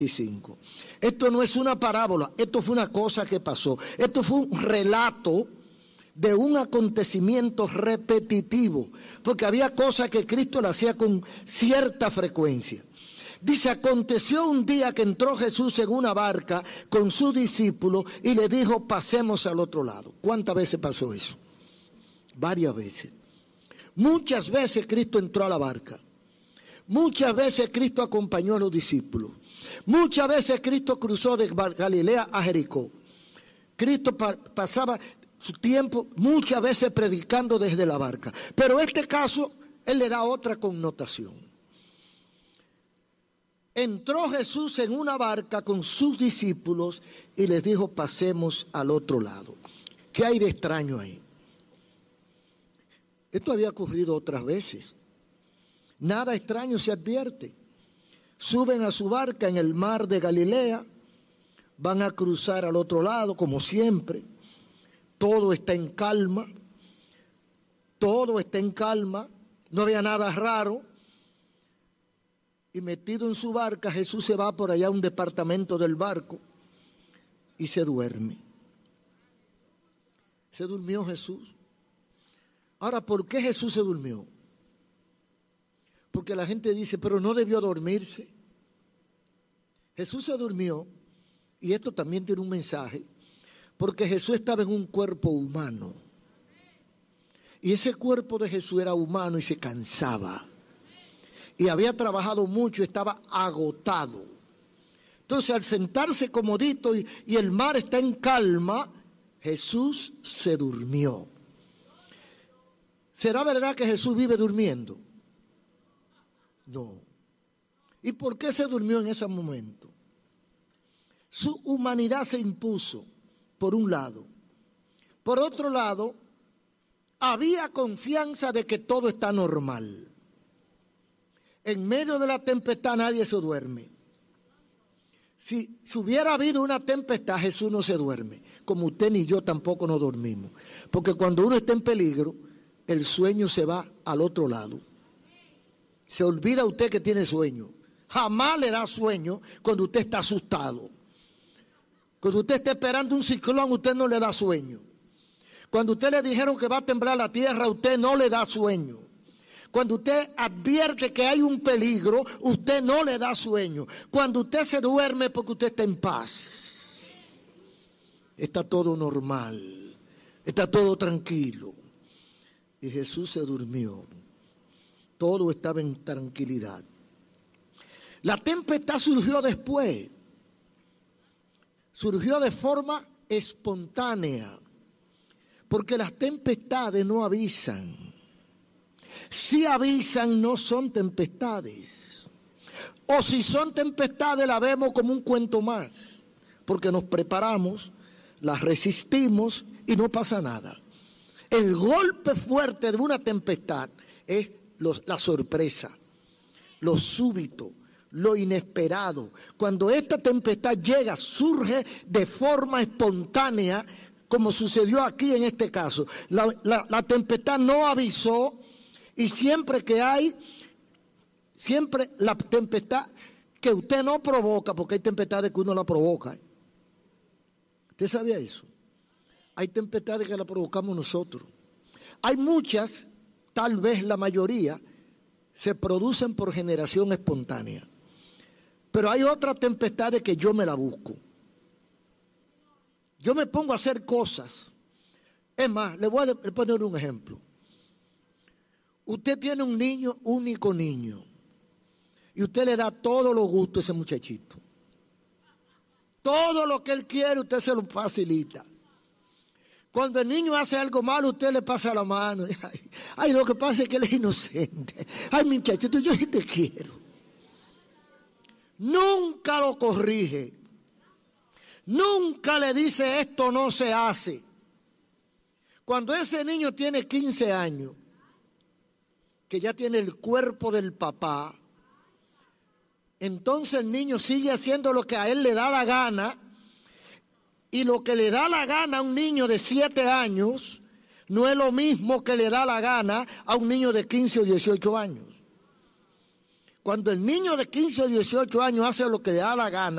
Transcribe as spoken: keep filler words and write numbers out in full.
cinco. Esto no es una parábola, esto fue una cosa que pasó. Esto fue un relato de un acontecimiento repetitivo, porque había cosas que Cristo le hacía con cierta frecuencia. Dice, aconteció un día que entró Jesús en una barca con sus discípulos y le dijo, pasemos al otro lado. ¿Cuántas veces pasó eso? Varias veces. Muchas veces Cristo entró a la barca. Muchas veces Cristo acompañó a los discípulos. Muchas veces Cristo cruzó de Galilea a Jericó. Cristo pa- pasaba su tiempo muchas veces predicando desde la barca. Pero en este caso, Él le da otra connotación. Entró Jesús en una barca con sus discípulos y les dijo, pasemos al otro lado. ¿Qué hay de extraño ahí? Esto había ocurrido otras veces. Nada extraño se advierte. Suben a su barca en el mar de Galilea, van a cruzar al otro lado, como siempre. Todo está en calma, todo está en calma, no había nada raro. Y metido en su barca, Jesús se va por allá a un departamento del barco y se duerme. Se durmió Jesús. Ahora, ¿por qué Jesús se durmió? Porque la gente dice, pero no debió dormirse. Jesús se durmió, y esto también tiene un mensaje, porque Jesús estaba en un cuerpo humano. Y ese cuerpo de Jesús era humano y se cansaba. Y había trabajado mucho, estaba agotado. Entonces, al sentarse comodito y, y el mar está en calma, Jesús se durmió. ¿Será verdad que Jesús vive durmiendo? No. ¿Y por qué se durmió en ese momento? Su humanidad se impuso, por un lado. Por otro lado, había confianza de que todo está normal. En medio de la tempestad nadie se duerme. Si, si hubiera habido una tempestad, Jesús no se duerme. Como usted ni yo tampoco nos dormimos. Porque cuando uno está en peligro, el sueño se va al otro lado. Se olvida usted que tiene sueño. Jamás le da sueño cuando usted está asustado. Cuando usted está esperando un ciclón, usted no le da sueño. Cuando usted le dijeron que va a temblar la tierra, usted no le da sueño. Cuando usted advierte que hay un peligro, usted no le da sueño. Cuando usted se duerme porque usted está en paz. Está todo normal. Está todo tranquilo. Y Jesús se durmió. Todo estaba en tranquilidad. La tempestad surgió después. Surgió de forma espontánea. Porque las tempestades no avisan. Si avisan, no son tempestades. O si son tempestades, la vemos como un cuento más. Porque nos preparamos, las resistimos y no pasa nada. El golpe fuerte de una tempestad es los, la sorpresa, lo súbito, lo inesperado. Cuando esta tempestad llega, surge de forma espontánea, como sucedió aquí en este caso. La, la, la tempestad no avisó. Y siempre que hay, siempre la tempestad que usted no provoca, porque hay tempestades que uno la provoca. ¿Usted sabía eso? Hay tempestades que la provocamos nosotros. Hay muchas, tal vez la mayoría, se producen por generación espontánea. Pero hay otras tempestades que yo me la busco. Yo me pongo a hacer cosas. Es más, le voy a poner un ejemplo. Usted tiene un niño, único niño, y usted le da todos los gustos a ese muchachito. Todo lo que él quiere, usted se lo facilita. Cuando el niño hace algo malo, usted le pasa la mano. Ay, ay, lo que pasa es que él es inocente. Ay, mi muchachito, yo sí te quiero. Nunca lo corrige. Nunca le dice esto no se hace. Cuando ese niño tiene quince años, que ya tiene el cuerpo del papá, entonces el niño sigue haciendo lo que a él le da la gana, y lo que le da la gana a un niño de siete años no es lo mismo que le da la gana a un niño de quince o dieciocho años. Cuando el niño de quince o dieciocho años hace lo que le da la gana,